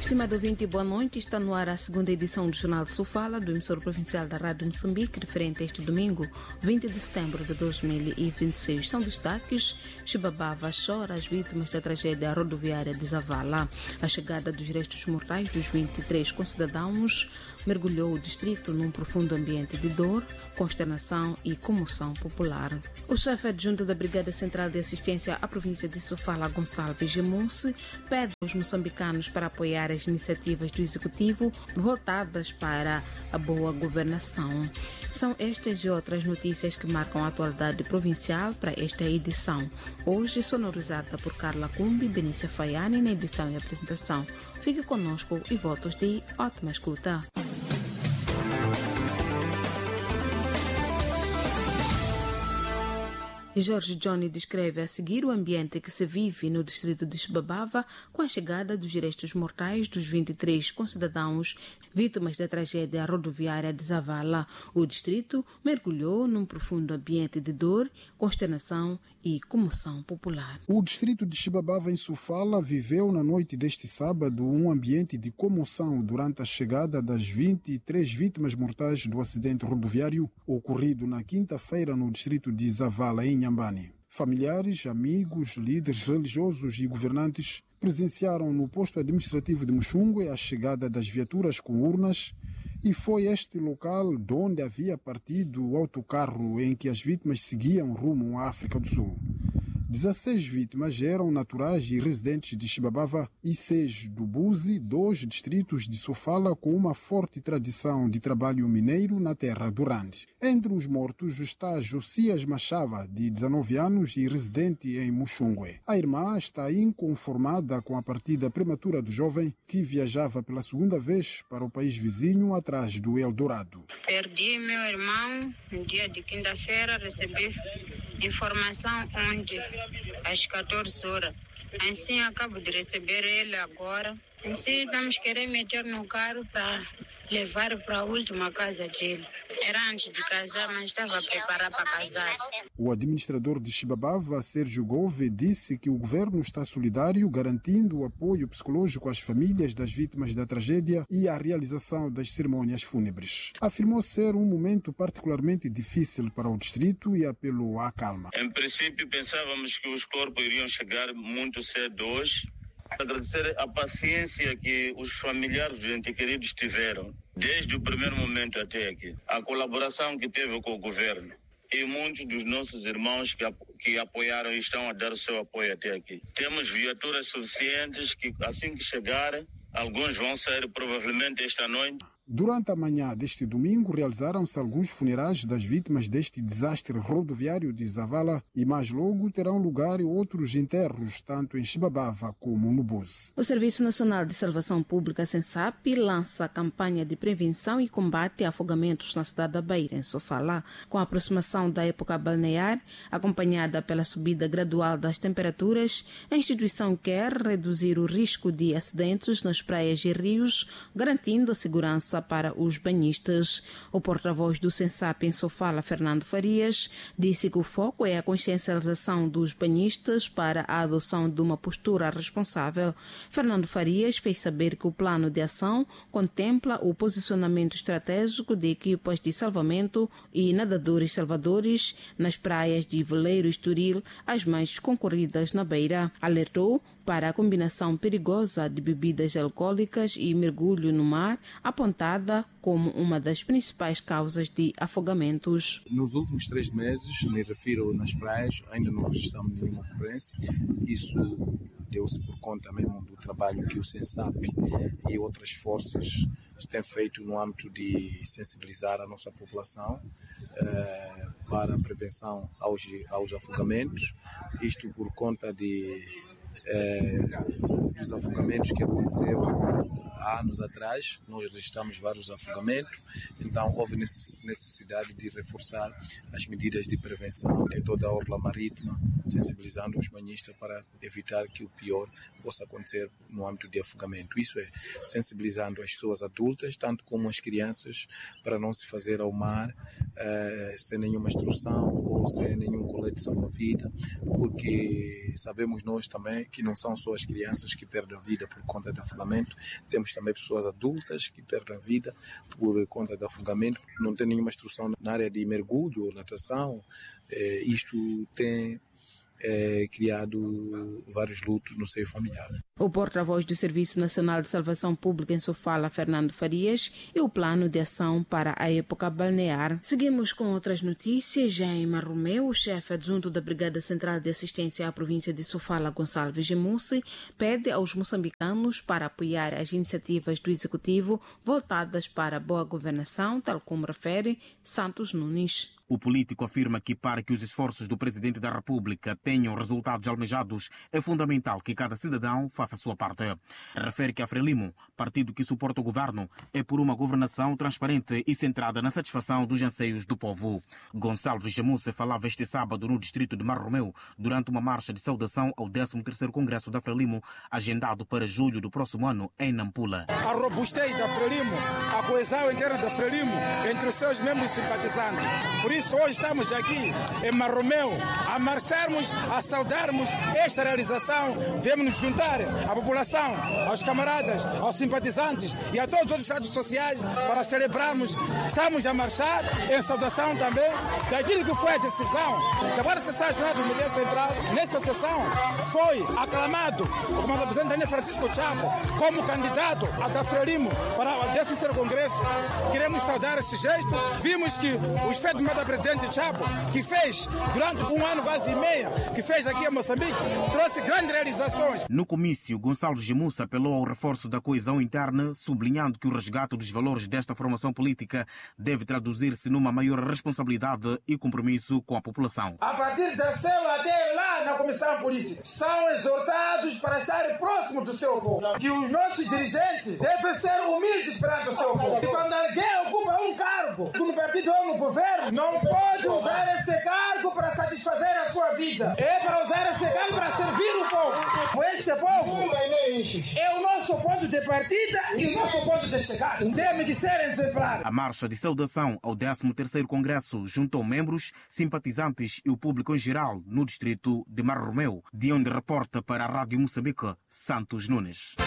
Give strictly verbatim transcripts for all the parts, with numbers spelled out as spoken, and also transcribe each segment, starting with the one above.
Estimado ouvinte, boa noite. Está no ar a segunda edição do Jornal de Sofala, do emissor provincial da Rádio Moçambique, referente a este domingo, vinte de setembro de dois mil e vinte e seis. São destaques: Chibabava chora as vítimas da tragédia rodoviária de Zavala. A chegada dos restos mortais dos vinte e três concidadãos mergulhou o distrito num profundo ambiente de dor, consternação e comoção popular. O chefe adjunto da Brigada Central de Assistência à província de Sofala, Gonçalves Gemunce, pede aos moçambicanos para apoiar as iniciativas do Executivo voltadas para a boa governação. São estas e outras notícias que marcam a atualidade provincial para esta edição. Hoje sonorizada por Carla Cumbi, Benícia Faiani na edição e apresentação. Fique conosco e votos de ótima escuta. Jorge Johnny descreve a seguir o ambiente que se vive no distrito de Chibabava com a chegada dos restos mortais dos vinte e três concidadãos vítimas da tragédia rodoviária de Zavala. O distrito mergulhou num profundo ambiente de dor, consternação e comoção popular. O distrito de Chibabava, em Sofala, viveu na noite deste sábado um ambiente de comoção durante a chegada das vinte e três vítimas mortais do acidente rodoviário ocorrido na quinta-feira no distrito de Zavala, em Nhambane. Familiares, amigos, líderes religiosos e governantes presenciaram no posto administrativo de Muxungue a chegada das viaturas com urnas, e foi este local de onde havia partido o autocarro em que as vítimas seguiam rumo à África do Sul. dezesseis vítimas eram naturais e residentes de Chibabava e seis do Buzi, dois distritos de Sofala com uma forte tradição de trabalho mineiro na terra do Rande. Entre os mortos está Josias Machava, de dezenove anos e residente em Muxungue. A irmã está inconformada com a partida prematura do jovem que viajava pela segunda vez para o país vizinho atrás do Eldorado. Perdi meu irmão no dia de quinta-feira, recebi informação ontem às quatorze horas. Assim, acabo de receber ele agora. Assim, estamos querendo meter no carro para levar para a última casa dele. Era antes de casar, mas estava preparado para casar. O administrador de Chibabava, Sérgio Gove, disse que o governo está solidário, garantindo o apoio psicológico às famílias das vítimas da tragédia e a realização das cerimônias fúnebres. Afirmou ser um momento particularmente difícil para o distrito e apelou à calma. Em princípio, pensávamos que os corpos iriam chegar muito cedo hoje. Agradecer a paciência que os familiares dos entes queridos tiveram, desde o primeiro momento até aqui. A colaboração que teve com o governo. E muitos dos nossos irmãos que, que apoiaram e estão a dar o seu apoio até aqui. Temos viaturas suficientes que, assim que chegarem, alguns vão sair provavelmente esta noite. Durante a manhã deste domingo, realizaram-se alguns funerais das vítimas deste desastre rodoviário de Zavala e mais logo terão lugar outros enterros, tanto em Chibabava como no Buzi. O Serviço Nacional de Salvação Pública, SENSAP, lança a campanha de prevenção e combate a afogamentos na cidade da Beira, em Sofala. Com a aproximação da época balnear, acompanhada pela subida gradual das temperaturas, a instituição quer reduzir o risco de acidentes nas praias e rios, garantindo a segurança para os banhistas. O porta-voz do SENSAP em Sofala, Fernando Farias, disse que o foco é a consciencialização dos banhistas para a adoção de uma postura responsável. Fernando Farias fez saber que o plano de ação contempla o posicionamento estratégico de equipas de salvamento e nadadores salvadores nas praias de Veleiro e Estoril, as mais concorridas na Beira. Alertou para a combinação perigosa de bebidas alcoólicas e mergulho no mar, apontada como uma das principais causas de afogamentos. Nos últimos três meses, me refiro nas praias, ainda não registramos nenhuma ocorrência. Isso deu-se por conta mesmo do trabalho que o SENSAP e outras forças têm feito no âmbito de sensibilizar a nossa população eh, para a prevenção aos, aos afogamentos. Isto por conta de É, dos afogamentos que aconteceu há anos atrás. Nós registramos vários afogamentos, então houve necessidade de reforçar as medidas de prevenção em toda a orla marítima sensibilizando os banhistas para evitar que o pior possa acontecer no âmbito de afogamento. Isso é, sensibilizando as pessoas adultas, tanto como as crianças, para não se fazer ao mar uh, sem nenhuma instrução ou sem nenhum colete de salva-vida, porque sabemos nós também que não são só as crianças que perdem a vida por conta de afogamento, temos também pessoas adultas que perdem a vida por conta de afogamento, não tem nenhuma instrução na área de mergulho ou natação. Eh, isto tem É, criado vários lutos no seio familiar. O porta-voz do Serviço Nacional de Salvação Pública em Sofala, Fernando Farias, e o plano de ação para a época balnear. Seguimos com outras notícias. Já em Marromeu, o chefe adjunto da Brigada Central de Assistência à província de Sofala, Gonçalves Gemusse, pede aos moçambicanos para apoiar as iniciativas do Executivo voltadas para a boa governação, tal como refere Santos Nunes. O político afirma que, para que os esforços do Presidente da República tenham resultados almejados, é fundamental que cada cidadão faça a sua parte. Refere que a Frelimo, partido que suporta o governo, é por uma governação transparente e centrada na satisfação dos anseios do povo. Gonçalves Gemusse falava este sábado no distrito de Marromeu, durante uma marcha de saudação ao décimo terceiro Congresso da Frelimo, agendado para julho do próximo ano em Nampula. A robustez da Frelimo, a coesão interna da Frelimo entre os seus membros simpatizantes. Por isso hoje estamos aqui em Marromeu a marcharmos, a saudarmos esta realização. Viemos nos juntar à população, aos camaradas, aos simpatizantes e a todos os outros estados sociais para celebrarmos. Estamos a marchar em saudação também daquilo que foi a decisão da Guarda Social do Comitê Central. Nessa sessão foi aclamado o comandante Daniel Francisco Chapo como candidato a da Frelimo para o décimo terceiro Congresso. Queremos saudar esse gesto. Vimos que o efeito do presidente Chapo, que fez durante um ano quase e meia, que fez aqui em Moçambique, trouxe grandes realizações. No comício, Gonçalves Gemusse apelou ao reforço da coesão interna, sublinhando que o resgate dos valores desta formação política deve traduzir-se numa maior responsabilidade e compromisso com a população. A partir da célula até lá na comissão política, são exortados para estar próximo do seu povo. Que os nossos dirigentes devem ser humildes perante o seu povo. E quando alguém ocupa um cargo no partido ou no governo, não pode usar esse cargo para satisfazer a sua vida. É para usar esse cargo para servir o povo. Este povo é o nosso ponto de partida e o nosso ponto de chegada. Deve de ser exemplar. A marcha de saudação ao décimo terceiro Congresso juntou membros, simpatizantes e o público em geral no distrito de Marromeu, de onde reporta para a Rádio Moçambique, Santos Nunes.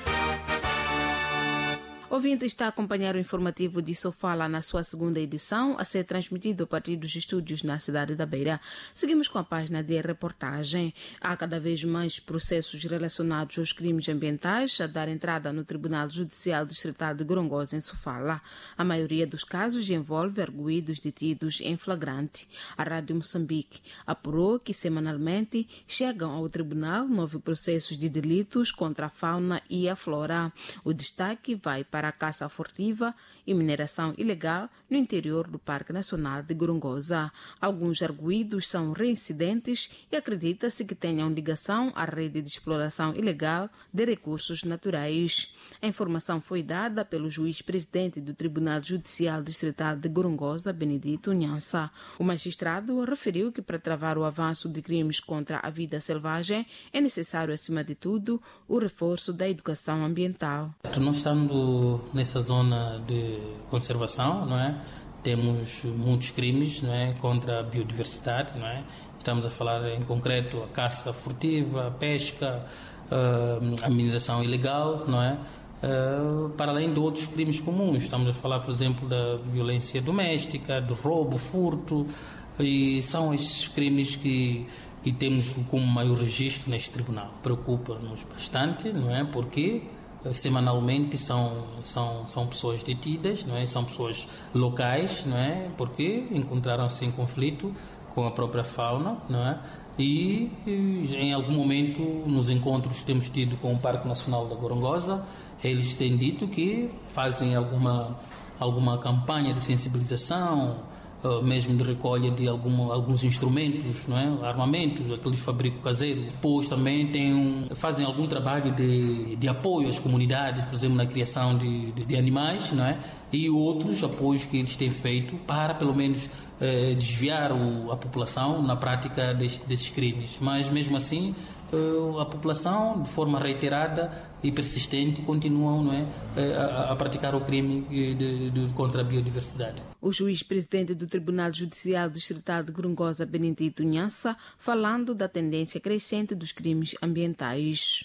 Ouvinte está a acompanhar o informativo de Sofala na sua segunda edição, a ser transmitido a partir dos estúdios na cidade da Beira. Seguimos com a página de reportagem. Há cada vez mais processos relacionados aos crimes ambientais a dar entrada no Tribunal Judicial Distrital de Gorongosa, em Sofala. A maioria dos casos envolve arguidos detidos em flagrante. A Rádio Moçambique apurou que semanalmente chegam ao tribunal nove processos de delitos contra a fauna e a flora. O destaque vai para para a caça furtiva e mineração ilegal no interior do Parque Nacional de Gorongosa. Alguns arguidos são reincidentes e acredita-se que tenham ligação à rede de exploração ilegal de recursos naturais. A informação foi dada pelo juiz-presidente do Tribunal Judicial Distrital de Gorongosa, Benedito Nhança. O magistrado referiu que para travar o avanço de crimes contra a vida selvagem é necessário, acima de tudo, o reforço da educação ambiental. Nós estamos nessa zona de conservação, não é? Temos muitos crimes, não é, contra a biodiversidade, não é? Estamos a falar em concreto a caça furtiva, a pesca, a mineração ilegal, não é? Para além de outros crimes comuns, estamos a falar, por exemplo, da violência doméstica, do roubo, furto, e são esses crimes que, que temos como maior registro neste tribunal. Preocupa-nos bastante, não é? Porque semanalmente são, são, são pessoas detidas, não é? São pessoas locais, não é? Porque encontraram-se em conflito com a própria fauna, não é? E, e em algum momento, nos encontros que temos tido com o Parque Nacional da Gorongosa, eles têm dito que fazem alguma, alguma campanha de sensibilização uh, mesmo de recolha de algum, alguns instrumentos, não é? Armamentos, aquele fabrico caseiro. Depois também tem um, fazem algum trabalho de, de apoio às comunidades, por exemplo, na criação de, de, de animais, não é? E outros apoios que eles têm feito para, pelo menos, eh, desviar o, a população na prática deste, desses crimes. Mas, mesmo assim, eh, a população, de forma reiterada e persistente, continuam, não é, eh, a, a praticar o crime de, de, de, contra a biodiversidade. O juiz-presidente do Tribunal Judicial Distrital de Gorongosa, Benedito Nhança, falando da tendência crescente dos crimes ambientais.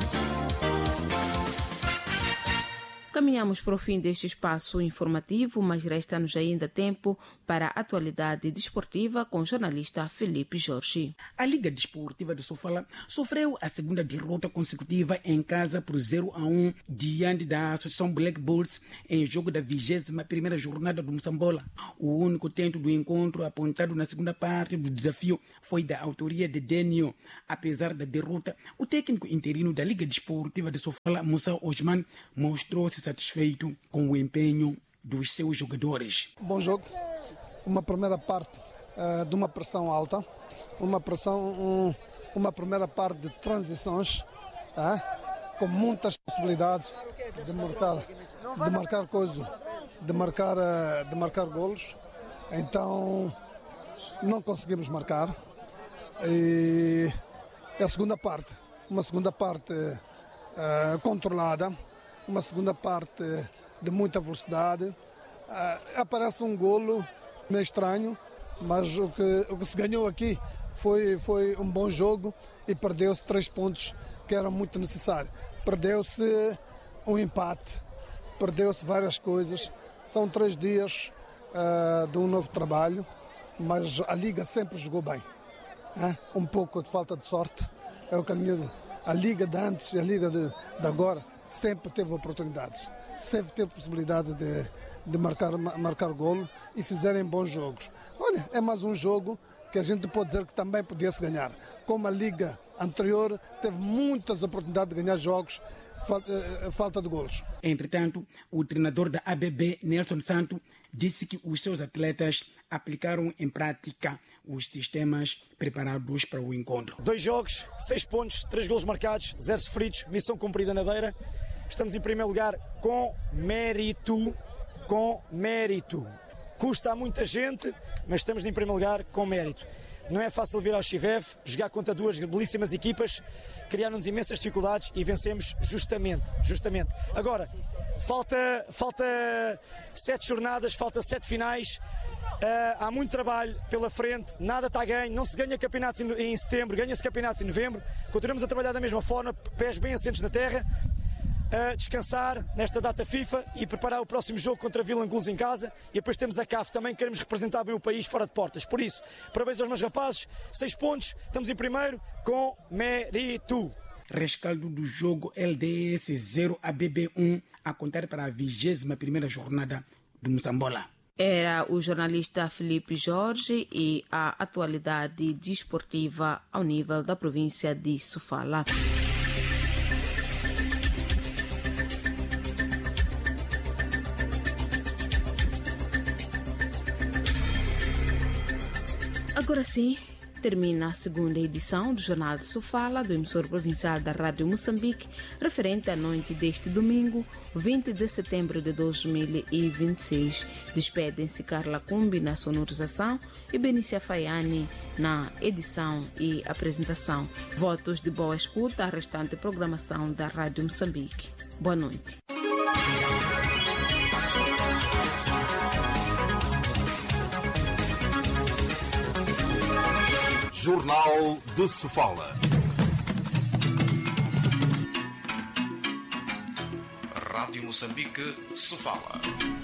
Caminhamos para o fim deste espaço informativo, mas resta-nos ainda tempo para a atualidade desportiva com o jornalista Felipe Jorge. A Liga Desportiva de Sofala sofreu a segunda derrota consecutiva em casa por zero a um diante da Associação Black Bulls em jogo da vigésima primeira jornada do Moçambola. O único tento do encontro apontado na segunda parte do desafio foi da autoria de Denio. Apesar da derrota, o técnico interino da Liga Desportiva de Sofala, Moussa Osman, mostrou-se satisfeito com o empenho dos seus jogadores. Bom jogo, uma primeira parte uh, de uma pressão alta, uma pressão, um, uma primeira parte de transições, uh, com muitas possibilidades de marcar, de marcar coisas, de marcar, uh, de marcar golos. Então não conseguimos marcar. E a segunda parte, uma segunda parte uh, controlada. Uma segunda parte de muita velocidade. Uh, aparece um golo meio estranho, mas o que, o que se ganhou aqui foi, foi um bom jogo e perdeu-se três pontos que eram muito necessários. Perdeu-se um empate, perdeu-se várias coisas. São três dias uh, de um novo trabalho, mas a Liga sempre jogou bem. Uh, um pouco de falta de sorte. É o que a, minha, a Liga de antes e a Liga de, de agora sempre teve oportunidades, sempre teve possibilidade de, de marcar, marcar golo e fizerem bons jogos. Olha, é mais um jogo que a gente pode dizer que também podia-se ganhar. Como a Liga anterior teve muitas oportunidades de ganhar jogos, falta, falta de golos. Entretanto, o treinador da A B B, Nelson Santo, disse que os seus atletas aplicaram em prática os sistemas preparados para o encontro. Dois jogos, seis pontos, três golos marcados, zero sofridos, missão cumprida na beira. Estamos em primeiro lugar com mérito, com mérito. Custa a muita gente, mas estamos em primeiro lugar com mérito. Não é fácil vir ao Chivev, jogar contra duas belíssimas equipas, criaram-nos imensas dificuldades e vencemos justamente, justamente. Agora, falta, falta sete jornadas, falta sete finais, uh, há muito trabalho pela frente, nada está a ganho, não se ganha campeonatos em setembro, ganha-se campeonatos em novembro, continuamos a trabalhar da mesma forma, pés bem assentes na terra, a descansar nesta data FIFA e preparar o próximo jogo contra a Vila Angulos em casa, e depois temos a C A F também, queremos representar bem o país fora de portas. Por isso, parabéns aos meus rapazes, seis pontos, estamos em primeiro com mérito. Rescaldo do jogo L D S zero A B B um a contar para a vigésima primeira jornada do Moçambola. Era o jornalista Felipe Jorge e a atualidade desportiva ao nível da província de Sofala. Agora sim, termina a segunda edição do Jornal de Sofala, do emissor provincial da Rádio Moçambique, referente à noite deste domingo, vinte de setembro de dois mil e vinte e seis. Despedem-se Carla Cumbi na sonorização e Benícia Faiani na edição e apresentação. Votos de boa escuta à restante programação da Rádio Moçambique. Boa noite. Jornal de Sofala. Rádio Moçambique, Sofala.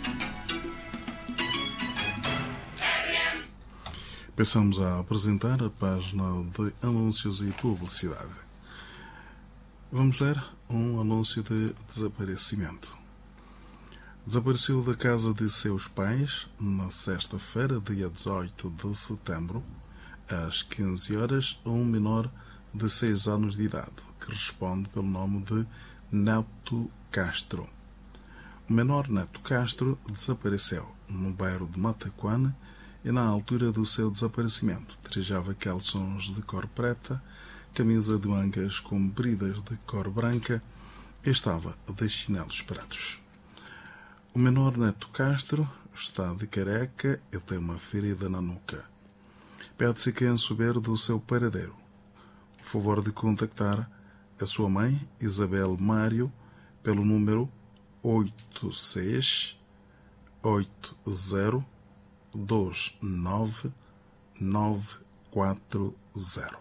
Passamos a apresentar a página de anúncios e publicidade. Vamos ler um anúncio de desaparecimento. Desapareceu da casa de seus pais na sexta-feira, dia dezoito de setembro, às quinze horas, um menor de seis anos de idade, que responde pelo nome de Neto Castro. O menor Neto Castro desapareceu no bairro de Mataquane e na altura do seu desaparecimento trajava calções de cor preta, camisa de mangas compridas de cor branca e estava de chinelos pretos. O menor Neto Castro está de careca e tem uma ferida na nuca. Pede-se quem souber do seu paradeiro o favor de contactar a sua mãe, Isabel Mário, pelo número oito seis oito zero dois nove nove quatro zero.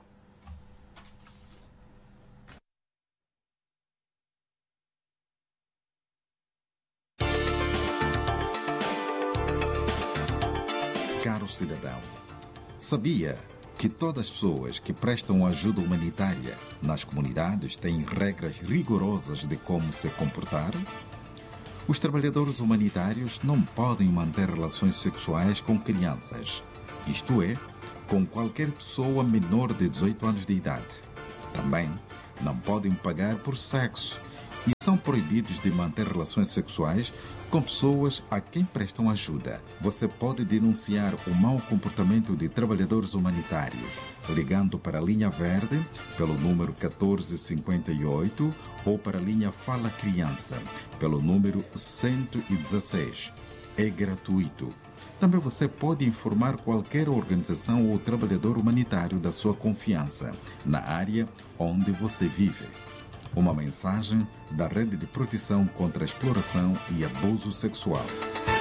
Caro cidadão, sabia que todas as pessoas que prestam ajuda humanitária nas comunidades têm regras rigorosas de como se comportar? Os trabalhadores humanitários não podem manter relações sexuais com crianças, isto é, com qualquer pessoa menor de dezoito anos de idade. Também não podem pagar por sexo e são proibidos de manter relações sexuais com pessoas a quem prestam ajuda. Você pode denunciar o mau comportamento de trabalhadores humanitários ligando para a linha verde pelo número catorze cinquenta e oito ou para a linha Fala Criança pelo número cento e dezesseis. É gratuito. Também você pode informar qualquer organização ou trabalhador humanitário da sua confiança na área onde você vive. Uma mensagem da Rede de Proteção contra a Exploração e Abuso Sexual.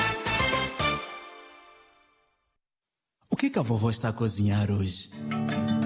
O que, que a vovó está a cozinhar hoje?